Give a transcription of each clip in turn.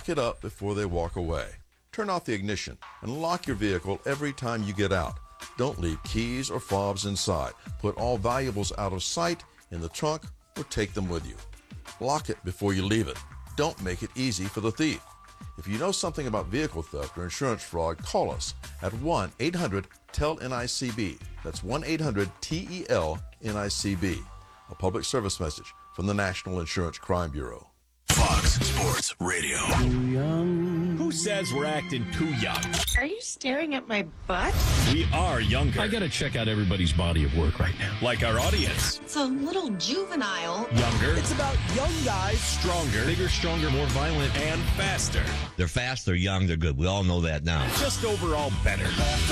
lock it up before they walk away. Turn off the ignition and lock your vehicle every time you get out. Don't leave keys or fobs inside. Put all valuables out of sight in the trunk or take them with you. Lock it before you leave it. Don't make it easy for the thief. If you know something about vehicle theft or insurance fraud, call us at 1-800-TEL-NICB. That's 1-800-TEL-NICB. A public service message from the National Insurance Crime Bureau. Fox Sports Radio. Too young. Who says we're acting too young? Are you staring at my butt? We are younger. I gotta check out everybody's body of work right now. Like our audience. It's a little juvenile. Younger. It's about young guys. Stronger. Bigger, stronger, more violent. And faster. They're fast, they're young, they're good. We all know that now. Just overall better.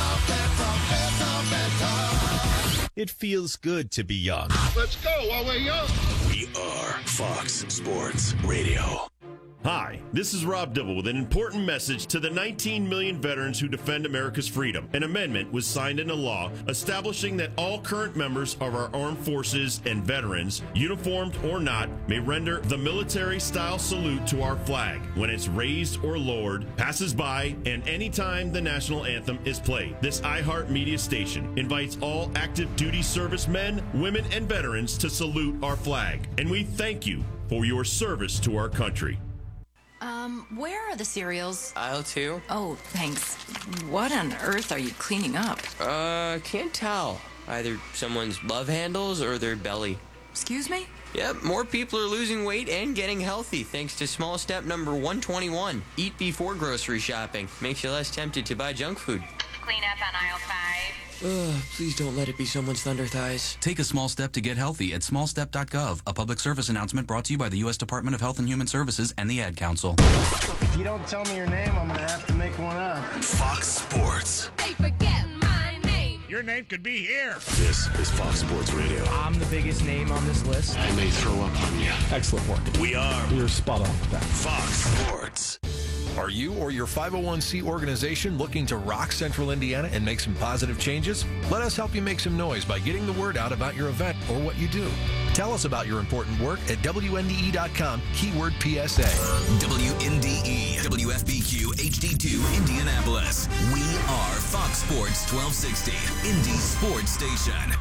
It feels good to be young. Let's go while we're young. We are Fox Sports Radio. Hi, this is Rob Dibble with an important message to the 19 million veterans who defend America's freedom. An amendment was signed into law establishing that all current members of our armed forces and veterans, uniformed or not, may render the military-style salute to our flag when it's raised or lowered, passes by, and anytime the national anthem is played. This iHeart Media station invites all active duty servicemen, women, and veterans to salute our flag. And we thank you for your service to our country. Where are the cereals? Aisle 2. Oh, thanks. What on earth are you cleaning up? Can't tell. Either someone's love handles or their belly. Excuse me? Yep, more people are losing weight and getting healthy thanks to small step number 121. Eat before grocery shopping. Makes you less tempted to buy junk food. Clean up on aisle 5. Please don't let it be someone's thunder thighs. Take a small step to get healthy at smallstep.gov. A public service announcement brought to you by the U.S. Department of Health and Human Services and the Ad Council. If you don't tell me your name, I'm going to have to make one up. Fox Sports. Hey, forget my name. Your name could be here. This is Fox Sports Radio. I'm the biggest name on this list. I may throw up on you. Excellent work. We are. You're spot on with that. Fox Sports. Are you or your 501c organization looking to rock Central Indiana and make some positive changes? Let us help you make some noise by getting the word out about your event or what you do. Tell us about your important work at WNDE.com, keyword PSA. WNDE, WFBQ, HD2, Indianapolis. We are Fox Sports 1260, Indy Sports Station.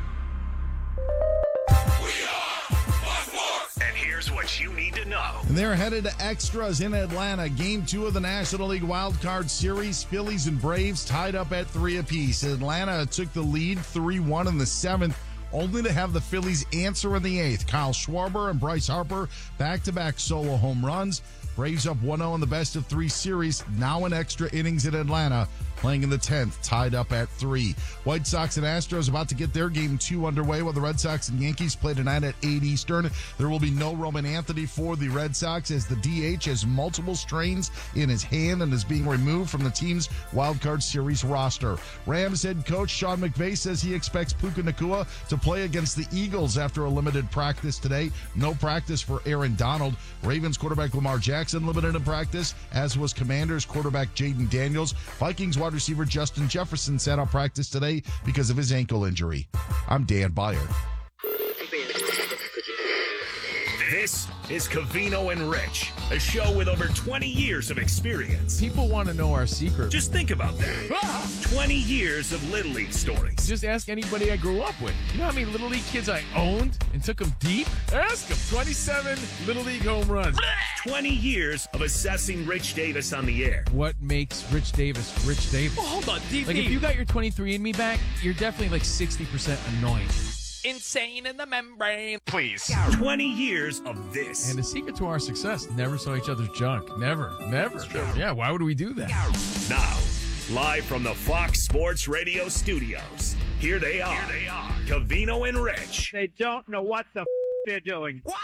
What you need to know. And they're headed to extras in Atlanta. Game 2 of the National League Wild Card Series. Phillies and Braves tied up at 3 apiece. Atlanta took the lead 3-1 in the 7th, only to have the Phillies answer in the 8th. Kyle Schwarber and Bryce Harper back-to-back solo home runs. Braves up 1-0 in the best-of-3 series, now in extra innings in Atlanta, playing in the 10th, tied up at 3. White Sox and Astros about to get their Game 2 underway, while the Red Sox and Yankees play tonight at 8 Eastern. There will be no Roman Anthony for the Red Sox as the DH has multiple strains in his hand and is being removed from the team's Wild Card Series roster. Rams head coach Sean McVay says he expects Puka Nacua to play against the Eagles after a limited practice today. No practice for Aaron Donald. Ravens quarterback Lamar Jackson limited in practice, as was Commanders quarterback Jaden Daniels. Vikings wide receiver Justin Jefferson sat out practice today because of his ankle injury. I'm Dan Byer. This is Covino and Rich, a show with over 20 years of experience. People want to know our secret. Just think about that. 20 years of Little League stories. Just ask anybody I grew up with. You know how many Little League kids I owned and took them deep? Ask them. 27 Little League home runs. 20 years of assessing Rich Davis on the air. What makes Rich Davis Rich Davis? Oh, hold on, DP. Like, if you got your 23andMe back, you're definitely like 60% annoying. Insane in the membrane. Please. 20 years of this. And the secret to our success, never saw each other's junk. Never. Yeah, why would we do that? Now, live from the Fox Sports Radio studios, here they are. Covino and Rich. They don't know what the they're doing. Wow!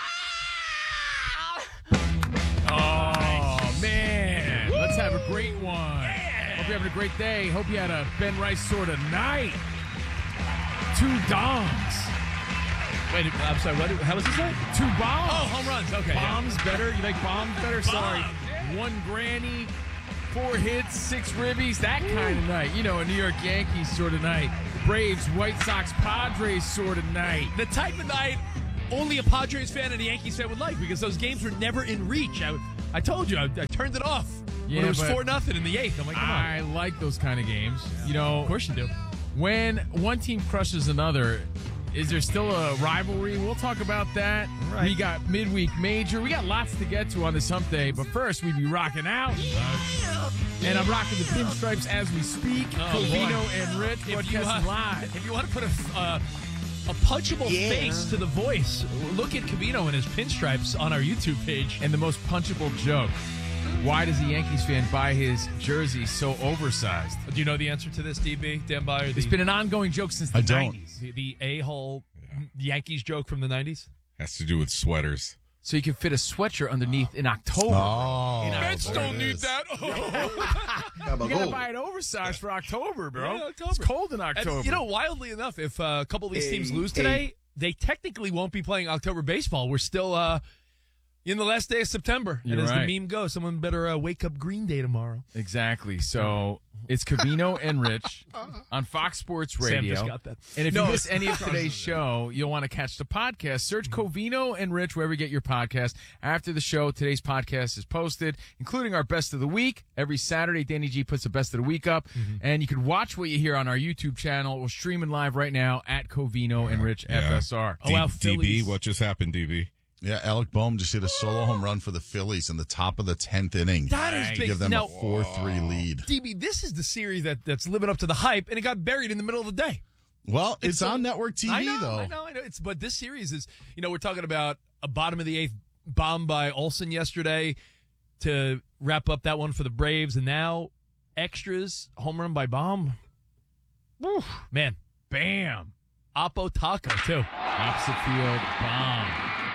Oh, man. Woo! Let's have a great one. Yeah! Hope you're having a great day. Hope you had a Ben Rice sort of night. 2 dongs. Wait, I'm sorry, how was it say? 2 bombs. Oh, home runs. Okay. Bombs better? You like bombs better? Sorry. Yeah. 1 granny, 4 hits, 6 ribbies, that kind of night. You know, a New York Yankees sort of night. Braves, White Sox, Padres sort of night. The type of night only a Padres fan and a Yankees fan would like, because those games were never in reach. I told you, I turned it off when it was 4-0 in the 8th. I'm like, come on. I like those kind of games. Yeah. You know, of course you do. When one team crushes another, is there still a rivalry? We'll talk about that. Right. We got midweek major. We got lots to get to on this hump day. But first, we be rocking out. And I'm rocking the pinstripes as we speak. Covino and Rich broadcasting live. If you want to put a punchable face to the voice, look at Covino and his pinstripes on our YouTube page. And the most punchable joke. Why does a Yankees fan buy his jersey so oversized? Do you know the answer to this, DB? Dan Byer? It's been an ongoing joke since the 90s. The a-hole Yankees joke from the 90s? Has to do with sweaters. So you can fit a sweatshirt underneath in October. Mets don't need that. You gotta buy it oversized for October, bro. Yeah, October. It's cold in October. And, you know, wildly enough, if a couple of these teams lose today, they technically won't be playing October baseball. We're still in the last day of September. You're and as right. the meme goes, someone better wake up Green Day tomorrow. Exactly. So it's Covino and Rich on Fox Sports Radio. Sam just got that. And if you miss any of today's show, you'll want to catch the podcast. Search Covino and Rich wherever you get your podcast. After the show, today's podcast is posted, including our Best of the Week. Every Saturday, Danny G puts the Best of the Week up. And you can watch what you hear on our YouTube channel. We're streaming live right now at Covino and Rich FSR. DB, what just happened, DB? Yeah, Alec Boehm just hit a solo home run for the Phillies in the top of the 10th inning. That is to big. give them Now, a 4-3 lead. DB, this is the series that's living up to the hype, and it got buried in the middle of the day. Well, it's on network TV, though. I know. But this series is, we're talking about a bottom of the 8th bomb by Olsen yesterday to wrap up that one for the Braves, and now extras, home run by Boehm. Woo, man, bam. Oppo Taco, too. Opposite field, bomb.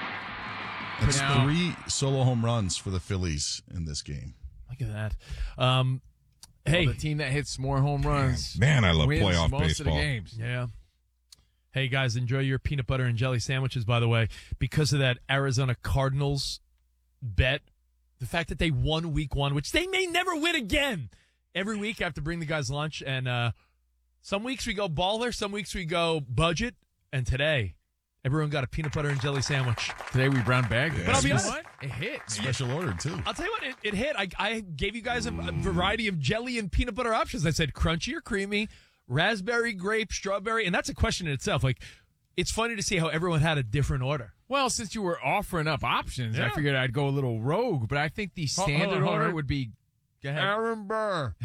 It's 3 solo home runs for the Phillies in this game. Look at that. Hey, the team that hits more home runs. Man, I love wins playoff most baseball. Of the games. Yeah. Hey, guys, enjoy your peanut butter and jelly sandwiches, by the way. Because of that Arizona Cardinals bet, the fact that they won week 1, which they may never win again. Every week I have to bring the guys lunch, and some weeks we go baller, some weeks we go budget, and today everyone got a peanut butter and jelly sandwich. Today we brown bagged it. But I'll be honest, what? It hit. Special order, too. I'll tell you what, it hit. I gave you guys a variety of jelly and peanut butter options. I said crunchy or creamy, raspberry, grape, strawberry, and that's a question in itself. Like, it's funny to see how everyone had a different order. Well, since you were offering up options, Yeah. I figured I'd go a little rogue, but I think the standard hold on. order would be Aaron Burr.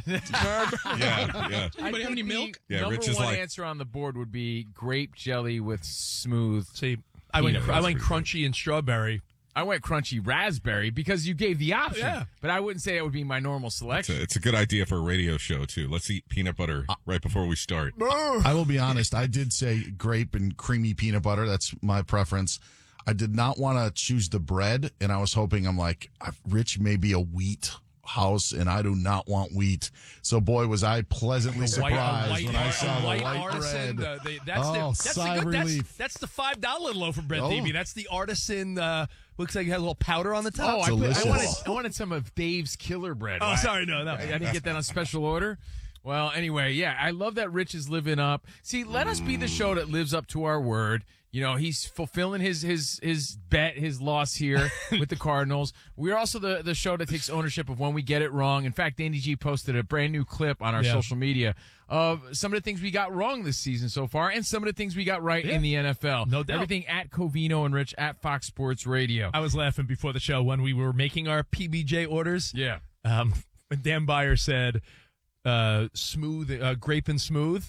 Yeah. Anybody have any milk? Yeah, Number Rich is one like- answer on the board would be grape jelly with smooth. See, I went peanut. crunchy and strawberry. I went crunchy raspberry because you gave the option. Yeah. But I wouldn't say it would be my normal selection. It's a good idea for a radio show, too. Let's eat peanut butter right before we start. I will be honest. I did say grape and creamy peanut butter. That's my preference. I did not want to choose the bread, and I was hoping, Rich may be a wheat house, and I do not want wheat. So, boy, was I pleasantly surprised when I saw the white artisan, bread. That's sigh of relief. That's the $5 loaf of bread, Oh. DB. That's the artisan. Looks like it has a little powder on the top. I wanted some of Dave's killer bread. Oh, sorry, no. I didn't get that on special order. Well, anyway, yeah, I love that Rich is living up. See, let us be the show that lives up to our word. You know, he's fulfilling his bet, his loss here with the Cardinals. We're also the show that takes ownership of when we get it wrong. In fact, Danny G posted a brand new clip on our social media of some of the things we got wrong this season so far and some of the things we got right in the NFL. No doubt. Everything at Covino and Rich at Fox Sports Radio. I was laughing before the show when we were making our PBJ orders. Yeah. When Dan Byer said smooth, grape and smooth.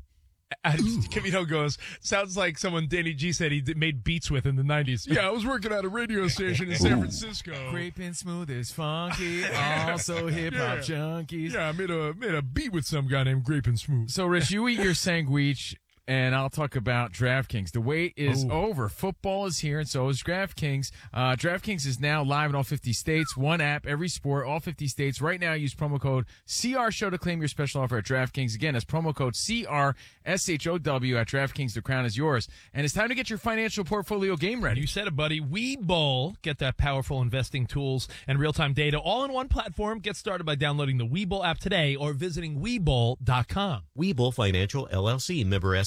Covino goes, sounds like someone Danny G said he made beats with in the 90s. Yeah, I was working at a radio station in San Francisco. Grape and smooth is funky, also hip-hop junkies. Yeah, I made a beat with some guy named Grape and Smooth. So, Rich, you eat your sandwich, and I'll talk about DraftKings. The wait is over. Football is here, and so is DraftKings. DraftKings is now live in all 50 states. One app, every sport, all 50 states. Right now, use promo code CRSHOW to claim your special offer at DraftKings. Again, that's promo code CRSHOW at DraftKings. The crown is yours. And it's time to get your financial portfolio game ready. You said it, buddy. Webull. Get that powerful investing tools and real-time data all in one platform. Get started by downloading the Webull app today or visiting Webull.com. Webull Financial, LLC, member SIPC.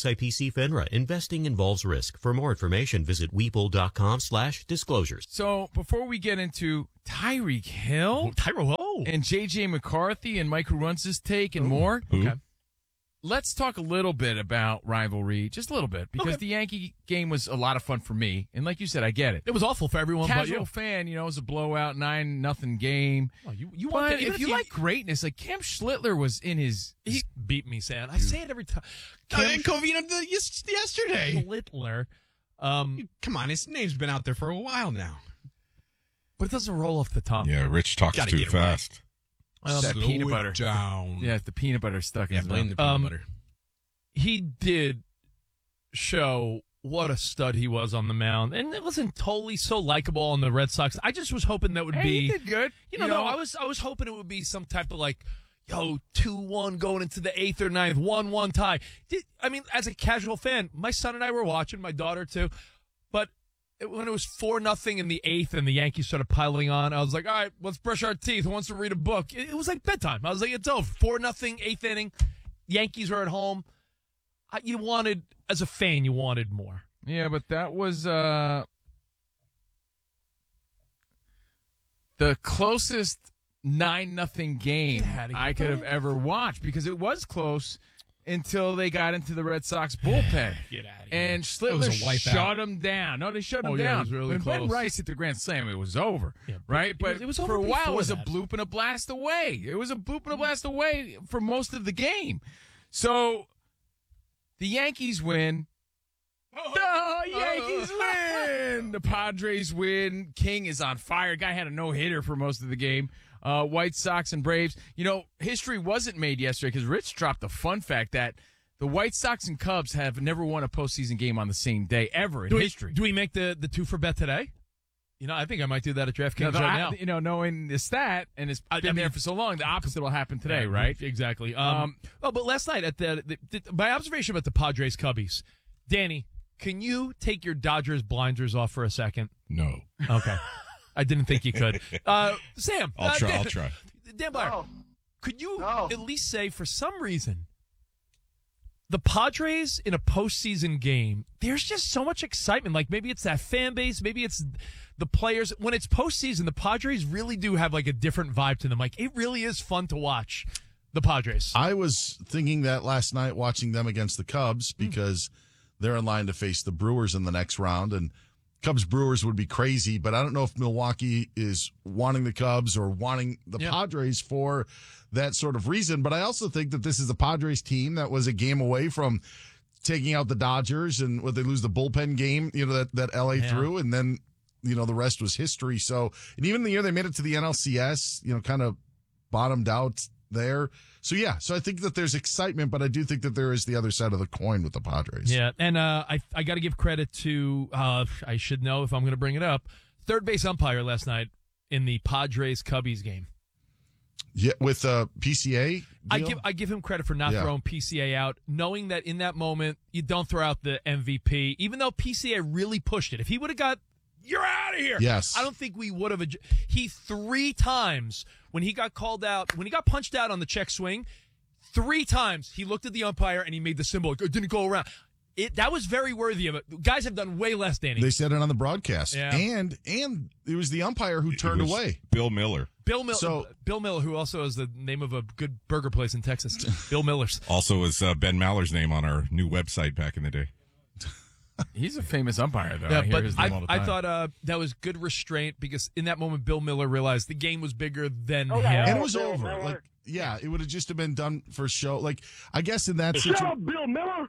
SIPC FINRA. Investing involves risk. For more information, visit weeple.com/disclosures. So before we get into Tyreek Hill, and J.J. McCarthy and Mike who runs his take and more, Okay. let's talk a little bit about rivalry, just a little bit, because the Yankee game was a lot of fun for me. And like you said, I get it. It was awful for everyone Casual but you. fan, it was a blowout 9-0 game. Oh, you But want that, even if you like greatness, like Cam Schlittler was in his... He beat me, Sam. I say it every time. And Covino yesterday. Schlittler. Come on, his name's been out there for a while now. But it doesn't roll off the tongue. Yeah, Rich talks Gotta too get it fast. that Slow peanut it butter. down. Yeah, the peanut butter stuck in his blame mouth. the peanut butter. He did show what a stud he was on the mound, and it wasn't totally so likable on the Red Sox. I just was hoping that would be. He did good. No, I was hoping it would be some type of 2-1 going into the 8th or 9th, 1-1 tie. I mean, as a casual fan, my son and I were watching, my daughter too, but when it was 4-0 in the 8th and the Yankees started piling on, I was like, all right, let's brush our teeth. Who wants to read a book? It was like bedtime. I was like, it's over. 4-0, 8th inning. Yankees are at home. As a fan, you wanted more. Yeah, but that was the closest 9-0 game I could have ever watched, because it was close until they got into the Red Sox bullpen. Get out of here. And Schlittler shut him down. No, they shut him Yeah, down. it was really when close. Ben Rice hit the grand slam, it was over, right? But it was for over a while, before it was that. a bloop and a blast away. It was a bloop and a blast away for most of the game. So the Yankees win. The Yankees win. The Padres win. King is on fire. Guy had a no-hitter for most of the game. White Sox and Braves. History wasn't made yesterday because Rich dropped the fun fact that the White Sox and Cubs have never won a postseason game on the same day ever in history. Do we make the 2 for bet today? I think I might do that at DraftKings right now. Knowing the stat, and it's been there for so long, the opposite will happen today, right? Exactly. But last night at my observation about the Padres Cubbies, Danny, can you take your Dodgers blinders off for a second? No. Okay. I didn't think you could. Sam. I'll try. Dan Byer, could you at least say, for some reason, the Padres in a postseason game, there's just so much excitement. Like, maybe it's that fan base, maybe it's the players. When it's postseason, the Padres really do have a different vibe to them. Like, it really is fun to watch the Padres. I was thinking that last night watching them against the Cubs, because they're in line to face the Brewers in the next round, and Cubs Brewers would be crazy, but I don't know if Milwaukee is wanting the Cubs or wanting the Padres for that sort of reason. But I also think that this is a Padres team that was a game away from taking out the Dodgers, and they lose the bullpen game, that LA threw, and then, the rest was history. So, and even the year they made it to the NLCS, kind of bottomed out there. So, so I think that there's excitement, but I do think that there is the other side of the coin with the Padres. Yeah, and I got to give credit to, I should know if I'm going to bring it up, third base umpire last night in the Padres-Cubbies game. Yeah, with PCA deal? I give him credit for not throwing PCA out, knowing that in that moment, you don't throw out the MVP, even though PCA really pushed it. If he would have got, you're out of here. Yes. I don't think we would have. He 3 times, when he got called out, when he got punched out on the check swing, 3 times he looked at the umpire and he made the symbol. It didn't go around. That was very worthy of it. Guys have done way less, Danny. They said it on the broadcast. Yeah. And it was the umpire who turned away. Bill Miller. Bill Miller, who also is the name of a good burger place in Texas. Bill Miller's. Also is Ben Maller's name on our new website back in the day. He's a famous umpire, though. Yeah, I hear his name all the time. I thought that was good restraint, because in that moment, Bill Miller realized the game was bigger than him. And it was over. It would have just been done for show. I guess in that situation. Shut up, Bill Miller.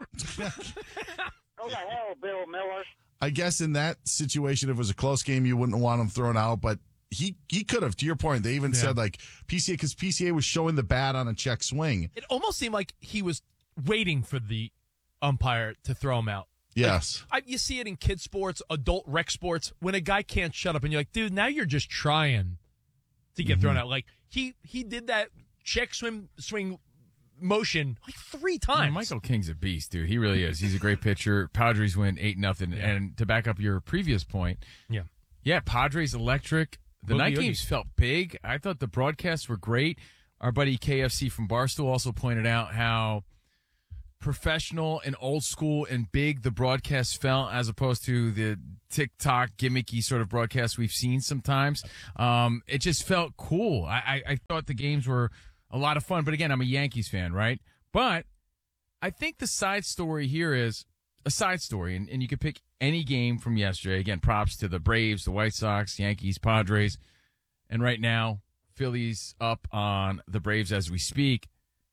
Go to hell, Bill Miller. I guess in that situation, if it was a close game, you wouldn't want him thrown out, but he could have, to your point. They even said PCA, because PCA was showing the bat on a check swing. It almost seemed like he was waiting for the umpire to throw him out. Yes. You see it in kid sports, adult rec sports, when a guy can't shut up and you're like, dude, now you're just trying to get thrown out. Like, he did that check swing motion 3 times. Yeah, Michael King's a beast, dude. He really is. He's a great pitcher. Padres win 8-0. And to back up your previous point, Padres electric. The night games felt big. I thought the broadcasts were great. Our buddy KFC from Barstool also pointed out how professional and old school and big the broadcast felt as opposed to the TikTok gimmicky sort of broadcast we've seen sometimes. It just felt cool. I thought the games were a lot of fun. But again, I'm a Yankees fan, right? But I think the side story here is a side story, and you could pick any game from yesterday. Again, props to the Braves, the White Sox, Yankees, Padres, and right now, Phillies up on the Braves as we speak.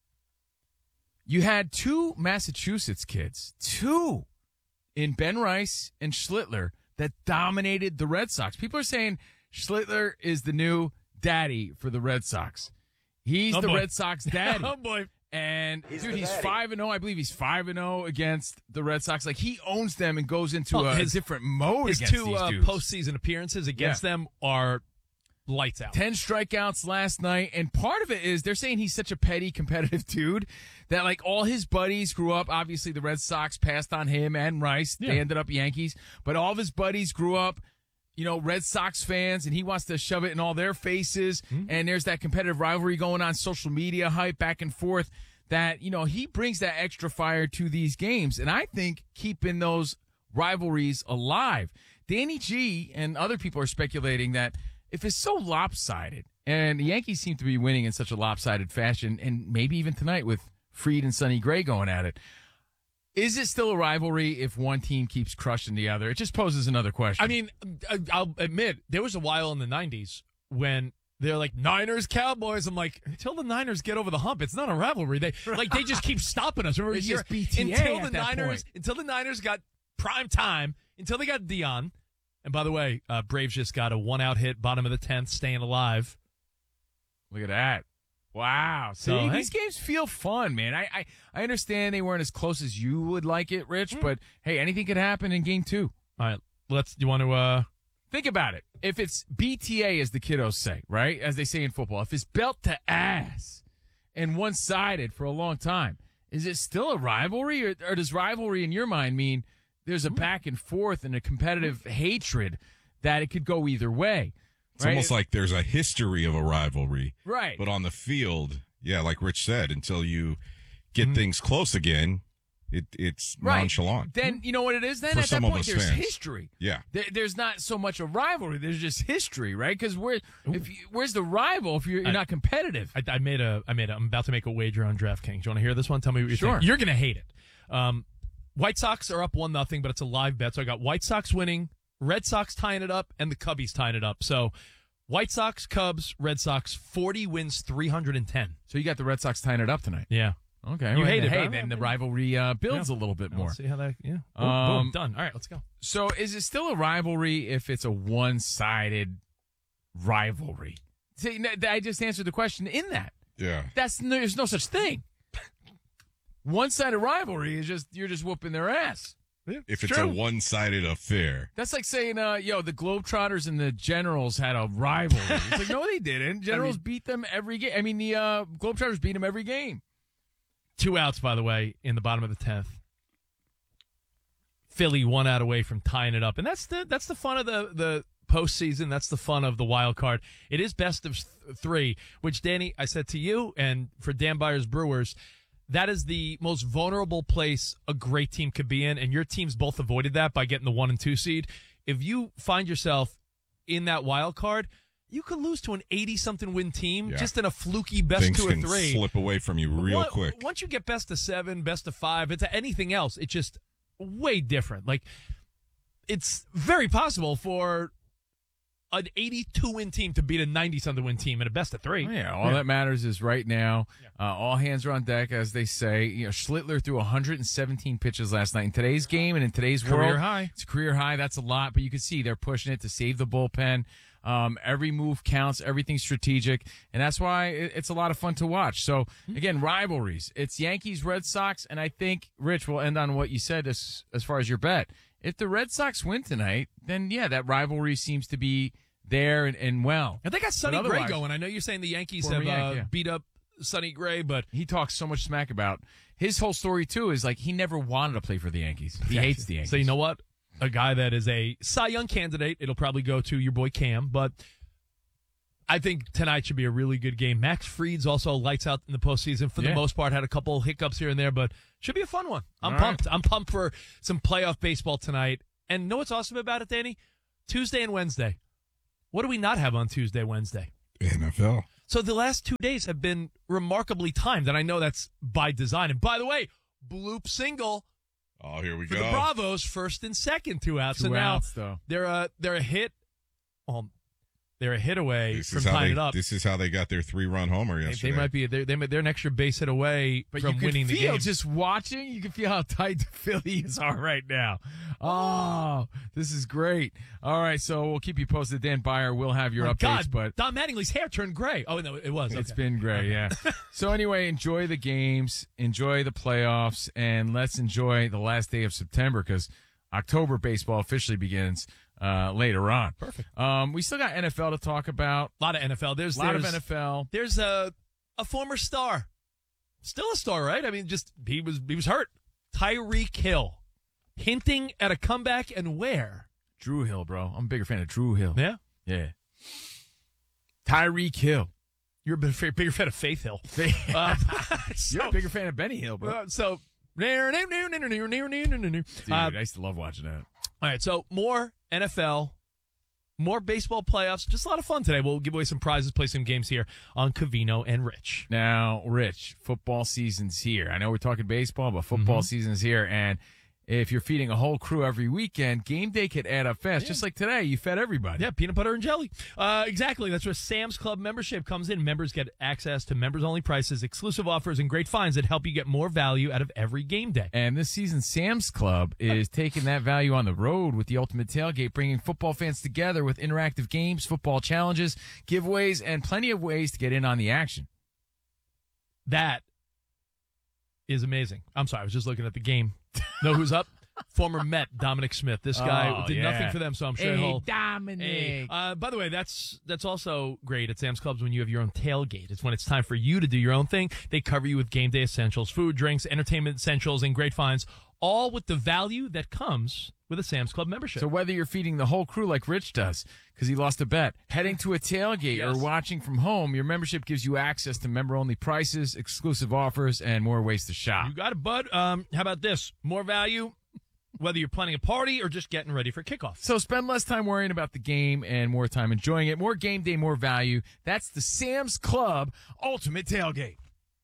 You had two Massachusetts kids, in Ben Rice and Schlittler, that dominated the Red Sox. People are saying Schlittler is the new daddy for the Red Sox. He's the Red Sox daddy. Oh, boy. And, dude, he's 5-0. I believe he's 5-0 against the Red Sox. Like, he owns them and goes into a different mode his against two these dudes. postseason appearances against them are lights out. 10 strikeouts last night. And part of it is they're saying he's such a petty, competitive dude that, like, all his buddies grew up. Obviously, the Red Sox passed on him and Rice. Yeah. They ended up Yankees. But all of his buddies grew up, Red Sox fans, and he wants to shove it in all their faces. Mm-hmm. And there's that competitive rivalry going on, social media hype back and forth that, he brings that extra fire to these games. And I think keeping those rivalries alive. Danny G and other people are speculating that if it's so lopsided, and the Yankees seem to be winning in such a lopsided fashion, and maybe even tonight with Fried and Sonny Gray going at it, is it still a rivalry if one team keeps crushing the other? It just poses another question. I mean, I'll admit, there was a while in the 90s when they're like, Niners-Cowboys. I'm like, until the Niners get over the hump, it's not a rivalry. They just keep stopping us. Remember, it's just BTA until the Niners got prime time, until they got Deion. And by the way, Braves just got a one-out hit, bottom of the 10th, staying alive. Look at that. Wow. See, these games feel fun, man. I understand they weren't as close as you would like it, Rich, but hey, anything could happen in game 2. All right, you want to think about it. If it's BTA, as the kiddos say, right? As they say in football, if it's belt to ass and one-sided for a long time, is it still a rivalry, or does rivalry in your mind mean there's a back and forth and a competitive hatred that it could go either way? It's almost like there's a history of a rivalry. Right. But on the field, yeah, like Rich said, until you get things close again, it's nonchalant. Then, you know what it is then? For At that point, there's fans. history. Yeah. There's not so much a rivalry. There's just history, right? Because where's the rival if you're not competitive? I'm about to make a wager on DraftKings. You want to hear this one? Tell me what you think. You're going to hate it. White Sox are up 1-0, but it's a live bet. So I got White Sox winning, Red Sox tying it up, and the Cubbies tying it up. So White Sox, Cubs, Red Sox, 40 wins, 310. So you got the Red Sox tying it up tonight. Yeah. Okay. You hate it. Hey, then the rivalry builds a little bit more. Let's see how that, boom, done. All right, let's go. So is it still a rivalry if it's a one-sided rivalry? See, I just answered the question in that. Yeah. There's no such thing. One-sided rivalry is you're just whooping their ass. Yeah, if it's a one-sided affair. That's like saying, the Globetrotters and the Generals had a rivalry. It's like, no, they didn't. Generals beat them every game. I mean, the Globetrotters beat them every game. 2 outs, by the way, in the bottom of the 10th. Philly 1 out away from tying it up. And that's the fun of the postseason. That's the fun of the wild card. It is best of 3, which, Danny, I said to you, and for Dan Byers Brewers, that is the most vulnerable place a great team could be in, and your teams both avoided that by getting the 1 and 2 seed. If you find yourself in that wild card, you could lose to an 80-something win team just in a fluky best Things 2 or 3. Things can slip away from you real quick. Once you get best of 7, best of 5, it's anything else. It's just way different. Like, it's very possible for an 82-win team to beat a 90-something win team in a best of 3. Oh, yeah, all that matters is right now, all hands are on deck, as they say. Schlittler threw 117 pitches last night. In today's game and in today's world, high. It's a career high. That's a lot, but you can see they're pushing it to save the bullpen. Every move counts. Everything's strategic, and that's why it's a lot of fun to watch. So, again, rivalries. It's Yankees, Red Sox, and I think, Rich, we'll end on what you said as far as your bet. If the Red Sox win tonight, then, that rivalry seems to be there and well. And they got Sonny Gray going. I know you're saying the Yankees have beat up Sonny Gray, but he talks so much smack about his whole story, too, is like he never wanted to play for the Yankees. He hates the Yankees. So you know what? A guy that is a Cy Young candidate, it'll probably go to your boy Cam, but I think tonight should be a really good game. Max Fried's also lights out in the postseason for the most part. Had a couple hiccups here and there, but should be a fun one. I'm pumped. I'm pumped for some playoff baseball tonight. And know what's awesome about it, Danny? Tuesday and Wednesday. What do we not have on Tuesday, Wednesday? NFL. So the last 2 days have been remarkably timed, and I know that's by design. And by the way, bloop single. Oh, here we for go. The Bravos, first and second, 2 outs. So now they're a hit. They're a hit away from tying it up. This is how they got their 3-run homer yesterday. They might be. They're an extra base hit away from winning the game. Just watching, you can feel how tight the Phillies are right now. Oh, this is great. All right, so we'll keep you posted. Dan Byer will have your updates. God, but Don Mattingly's hair turned gray. Oh no, it was. It's been gray, yeah. So anyway, enjoy the games, enjoy the playoffs, and let's enjoy the last day of September because October baseball officially begins later on. Perfect. We still got NFL to talk about. A lot of NFL. There's a lot of NFL. There's a former star, still a star, right? I mean, just he was hurt. Tyreek Hill, hinting at a comeback, and where? Drew Hill, bro. I'm a bigger fan of Drew Hill. Yeah, yeah. Tyreek Hill. You're a bigger fan of Faith Hill. You're a bigger fan of Benny Hill, bro. Dude, I used to love watching that. All right, so more NFL, more baseball playoffs. Just a lot of fun today. We'll give away some prizes, play some games here on Covino and Rich. Now, Rich, football season's here. I know we're talking baseball, but football season's here. And if you're feeding a whole crew every weekend, game day could add up fast. Yeah. Just like today, you fed everybody. Yeah, peanut butter and jelly. Exactly. That's where Sam's Club membership comes in. Members get access to members-only prices, exclusive offers, and great finds that help you get more value out of every game day. And this season, Sam's Club is taking that value on the road with the Ultimate Tailgate, bringing football fans together with interactive games, football challenges, giveaways, and plenty of ways to get in on the action. That is amazing. I'm sorry, I was just looking at the game. Know who's up? Former Met Dominic Smith. This guy did nothing for them, so I'm sure he'll. Dominic. By the way, that's also great at Sam's Clubs when you have your own tailgate. It's when it's time for you to do your own thing. They cover you with game day essentials, food, drinks, entertainment essentials, and great finds, all with the value that comes with a Sam's Club membership. So whether you're feeding the whole crew like Rich does, because he lost a bet, heading to a tailgate or watching from home, your membership gives you access to member-only prices, exclusive offers, and more ways to shop. You got it, bud. How about this? More value, whether you're planning a party or just getting ready for kickoff. So spend less time worrying about the game and more time enjoying it. More game day, more value. That's the Sam's Club Ultimate Tailgate.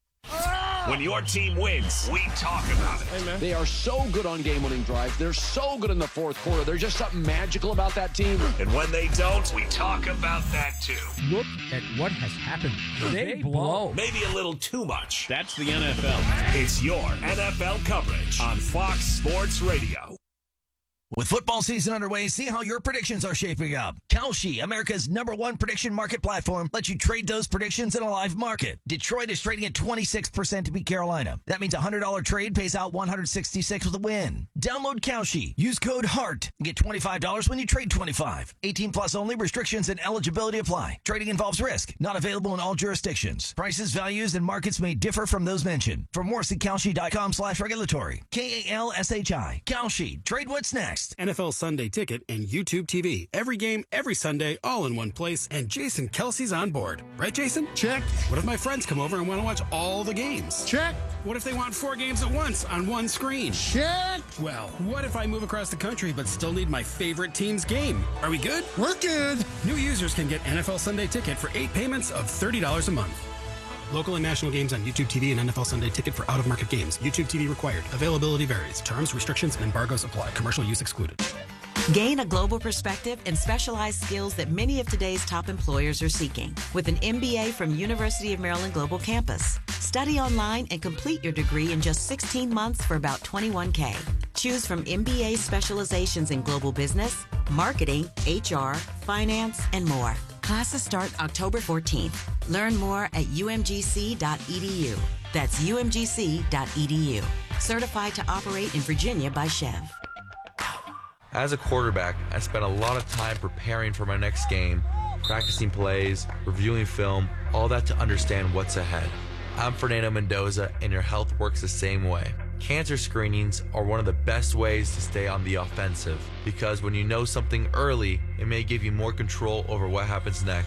When your team wins, we talk about it. Hey, they are so good on game-winning drives. They're so good in the fourth quarter. There's just something magical about that team. And when they don't, we talk about that too. Look at what has happened. They blow. Maybe a little too much. That's the NFL. It's your NFL coverage on Fox Sports Radio. With football season underway, see how your predictions are shaping up. Kalshi, America's #1 prediction market platform, lets you trade those predictions in a live market. Detroit is trading at 26% to beat Carolina. That means a $100 trade pays out $166 with a win. Download Kalshi. Use code HEART and get $25 when you trade 25. 18 plus only. Restrictions and eligibility apply. Trading involves risk. Not available in all jurisdictions. Prices, values, and markets may differ from those mentioned. For more, see Kalshi.com/regulatory. KALSHI. Kalshi. Trade what's next. NFL Sunday Ticket and YouTube TV. Every game, every Sunday, all in one place. And Jason Kelsey's on board. Right, Jason? Check. What if my friends come over and want to watch all the games? Check. What if they want 4 games at once on one screen? Check. Well, what if I move across the country but still need my favorite team's game? Are we good? We're good. New users can get NFL Sunday Ticket for 8 payments of $30 a month. Local and national games on YouTube TV and NFL Sunday Ticket for out-of-market games. YouTube TV required. Availability varies. Terms, restrictions, and embargoes apply. Commercial use excluded. Gain a global perspective and specialized skills that many of today's top employers are seeking with an MBA from University of Maryland Global Campus. Study online and complete your degree in just 16 months for about $21K. Choose from MBA specializations in global business, marketing, HR, finance, and more. Classes start October 14th. Learn more at umgc.edu. That's umgc.edu. Certified to operate in Virginia by Chev. As a quarterback, I spent a lot of time preparing for my next game, practicing plays, reviewing film, all that to understand what's ahead. I'm Fernando Mendoza, and your health works the same way. Cancer screenings are one of the best ways to stay on the offensive because when you know something early, it may give you more control over what happens next.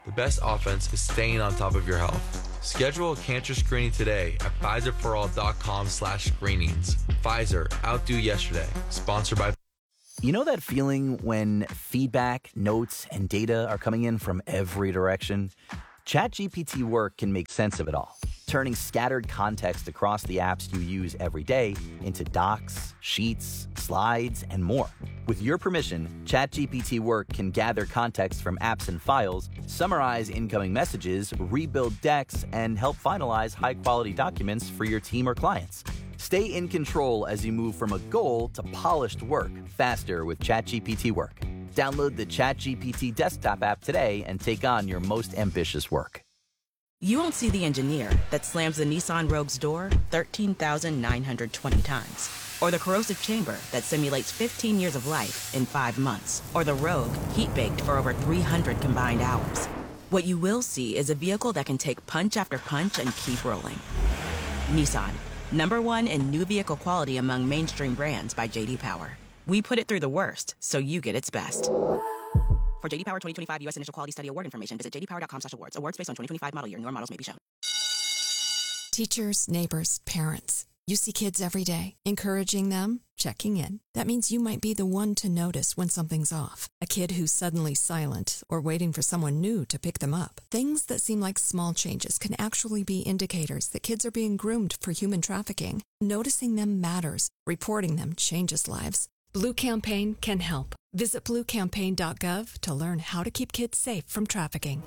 The best offense is staying on top of your health. Schedule a cancer screening today at PfizerForAll.com/screenings. Pfizer, outdo yesterday. Sponsored by... You know that feeling when feedback, notes, and data are coming in from every direction? ChatGPT Work can make sense of it all, turning scattered context across the apps you use every day into docs, sheets, slides, and more. With your permission, ChatGPT Work can gather context from apps and files, summarize incoming messages, rebuild decks, and help finalize high-quality documents for your team or clients. Stay in control as you move from a goal to polished work faster with ChatGPT Work. Download the ChatGPT desktop app today and take on your most ambitious work. You won't see the engineer that slams the Nissan Rogue's door 13,920 times. Or the corrosive chamber that simulates 15 years of life in 5 months. Or the Rogue heat-baked for over 300 combined hours. What you will see is a vehicle that can take punch after punch and keep rolling. Nissan, #1 in new vehicle quality among mainstream brands by J.D. Power. We put it through the worst, so you get its best. For J.D. Power 2025 U.S. Initial Quality Study Award information, visit jdpower.com/awards. Awards based on 2025 model year. Newer models may be shown. Teachers, neighbors, parents. You see kids every day. Encouraging them, checking in. That means you might be the one to notice when something's off. A kid who's suddenly silent or waiting for someone new to pick them up. Things that seem like small changes can actually be indicators that kids are being groomed for human trafficking. Noticing them matters. Reporting them changes lives. Blue Campaign can help. Visit bluecampaign.gov to learn how to keep kids safe from trafficking.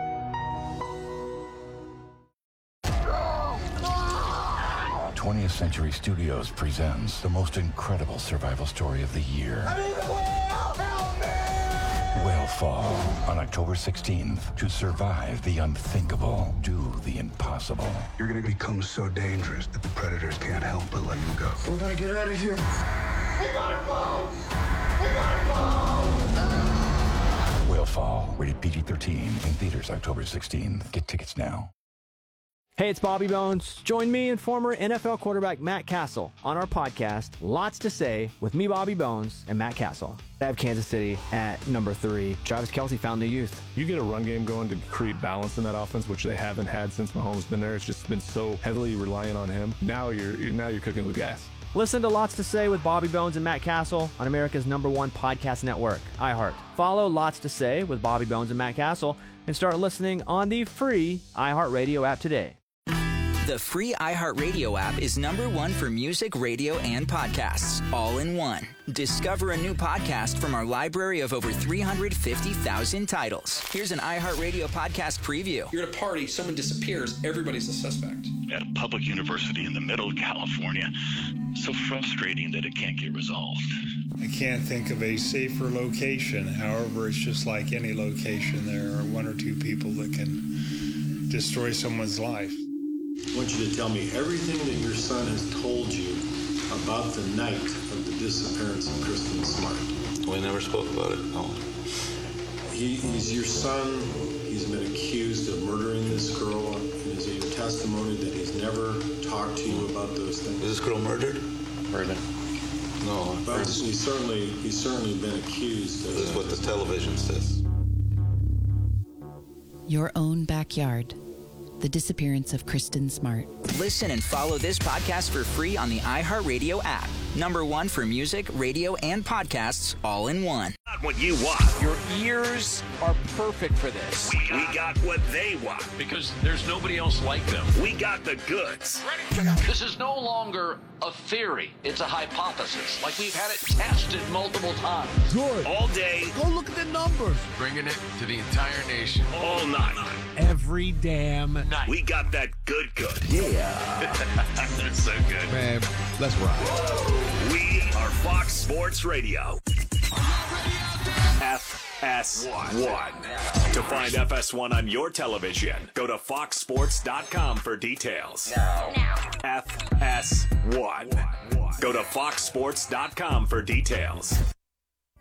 20th Century Studios presents the most incredible survival story of the year. I'm in the whale! Help me! Whale Fall on October 16th. To survive the unthinkable, do the impossible. You're gonna become so dangerous that the predators can't help but let you go. We gotta get out of here. We gotta go! We gotta go! Whale Fall, rated PG-13, in theaters October 16th. Get tickets now. Hey, it's Bobby Bones. Join me and former NFL quarterback Matt Castle on our podcast, Lots to Say, with me, Bobby Bones, and Matt Castle. I have Kansas City at #3. Travis Kelce found new youth. You get a run game going to create balance in that offense, which they haven't had since Mahomes been there. It's just been so heavily reliant on him. Now you're cooking with gas. Listen to Lots to Say with Bobby Bones and Matt Castle on America's #1 podcast network, iHeart. Follow Lots to Say with Bobby Bones and Matt Castle and start listening on the free iHeartRadio app today. The free iHeartRadio app is #1 for music, radio, and podcasts, all in one. Discover a new podcast from our library of over 350,000 titles. Here's an iHeartRadio podcast preview. You're at a party, someone disappears, everybody's a suspect. At a public university in the middle of California, so frustrating that it can't get resolved. I can't think of a safer location. However, it's just like any location. There are 1 or 2 people that can destroy someone's life. I want you to tell me everything that your son has told you about the night of the disappearance of Kristen Smart. We never spoke about it, no. He's your son. He's been accused of murdering this girl. Is it your testimony that he's never talked to you about those things? Was this girl murdered? Murdered. No, but he's certainly been accused. This is what the television says. Your own backyard. The disappearance of Kristen Smart. Listen and follow this podcast for free on the iHeartRadio app. #1 for music, radio, and podcasts, all in one. Not what you want. Your ears are perfect for this. We got what they want. Because there's nobody else like them. We got the goods. This is no longer a theory. It's a hypothesis. Like we've had it tested multiple times. Good. All day. Go look at the numbers. Bringing it to the entire nation. All night. Every damn night. We got that good. Yeah. That's so good. Man, let's rock. We are Fox Sports Radio. FS1. To find FS1 on your television, go to foxsports.com for details. FS1. Go to foxsports.com for details.